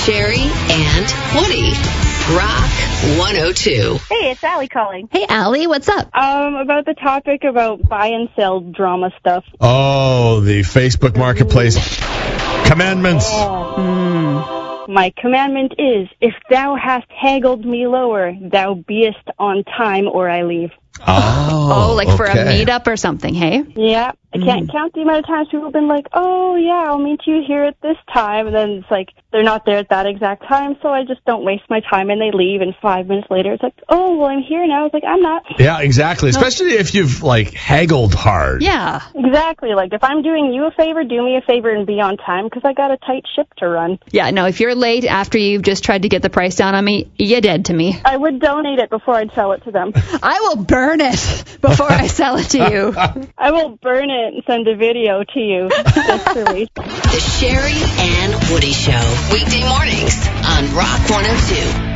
Sherry and Woody. Rock 102. Hey, it's Allie calling. Hey, Allie, what's up? About the topic about buy and sell drama stuff. Oh, the Facebook Marketplace commandments. My commandment is, if thou hast haggled me lower, thou beest on time or I leave. Oh, like for a okay. meetup or something, hey? Yeah, I can't count the amount of times people have been like, oh, yeah, I'll meet you here at this time. And then it's like, they're not there at that exact time, so I just don't waste my time, and they leave, and 5 minutes later, it's like, oh, well, I'm here now. It's like, I'm not. Yeah, exactly. Especially if you've, haggled hard. Yeah. Exactly. Like, if I'm doing you a favor, do me a favor and be on time, because I got a tight ship to run. Yeah, no, if you're late after you've just tried to get the price down on me, you're dead to me. I would donate it before I'd sell it to them. I will burn it before I sell it to you. I will burn it and send a video to you. Just to reach. The Sherry and Woody Show. Weekday mornings on Rock 102.